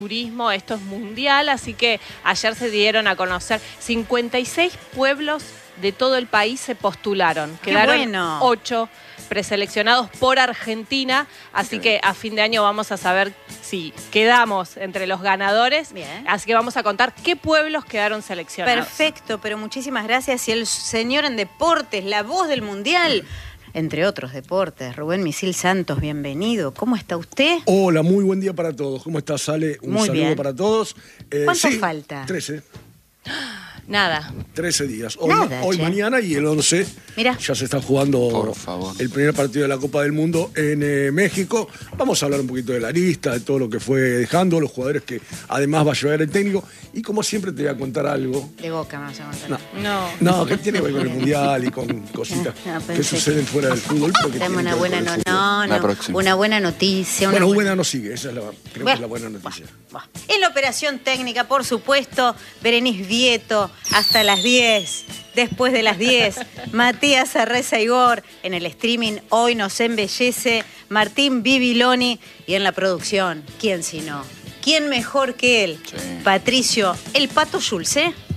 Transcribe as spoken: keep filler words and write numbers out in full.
turismo, esto es mundial, así que ayer se dieron a conocer cincuenta y seis pueblos de todo el país se postularon. ¡Qué Quedaron bueno! ocho preseleccionados por Argentina, así que a fin de año vamos a saber si quedamos entre los ganadores. Bien. Así que vamos a contar qué pueblos quedaron seleccionados. Perfecto, pero muchísimas gracias. Y el señor en deportes, la voz del mundial, entre otros deportes, Rubén Misil Santos, bienvenido. ¿Cómo está usted? Hola, muy buen día para todos. ¿Cómo estás, Ale? Un Muy saludo bien. para todos. Eh, ¿Cuánto sí, falta? trece. Nada. trece días. Hoy, Nada, hoy che. mañana y el once. Mirá. Ya se está jugando Por favor. el primer partido de la Copa del Mundo en eh, México. Vamos a hablar un poquito de la lista, de todo lo que fue dejando, los jugadores que además va a llevar el técnico. Y como siempre te voy a contar algo. De Boca, me vas a contar. No. No. No, que tiene que ver con el Mundial y con cositas No, pensé que suceden fuera del fútbol. pero que Dame tienen una que ver buena, con no, el fútbol. no, La no. próxima. Una buena noticia. Una Bueno, buena... buena no sigue, esa es la, creo que es la buena noticia. Bah, bah. En la operación técnica, por supuesto, Berenice Vieto, hasta las diez. Después de las diez, Matías Arreza Igor. En el streaming hoy nos embellece Martín Bibiloni. Y en la producción, ¿quién si no? ¿Quién mejor que él? Sí. Patricio, el Pato Schulze.